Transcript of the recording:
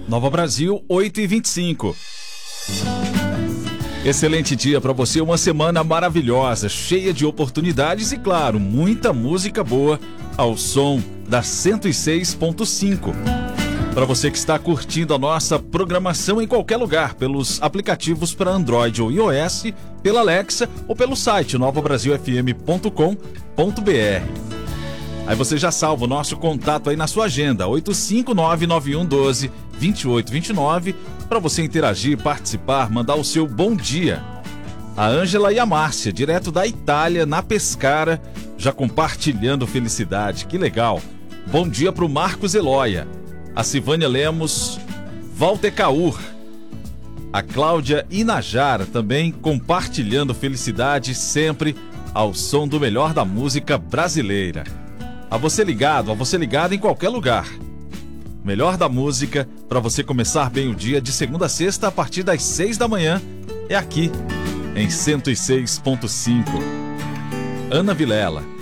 Nova Brasil, 8h25. Excelente dia para você, uma semana maravilhosa, cheia de oportunidades e, claro, muita música boa ao som da 106.5. Para você que está curtindo a nossa programação em qualquer lugar, pelos aplicativos para Android ou iOS, pela Alexa ou pelo site novobrasilfm.com.br. Aí você já salva o nosso contato aí na sua agenda, 85991122829, para você interagir, participar, mandar o seu bom dia. A Ângela e a Márcia, direto da Itália, na Pescara, já compartilhando felicidade, que legal. Bom dia para o Marcos Eloia, a Silvânia Lemos, Walter Caur, a Cláudia Inajara também compartilhando felicidade sempre ao som do melhor da música brasileira. A você ligado em qualquer lugar. Melhor da música para você começar bem o dia de segunda a sexta a partir das 6 da manhã é aqui em 106.5. Ana Vilela.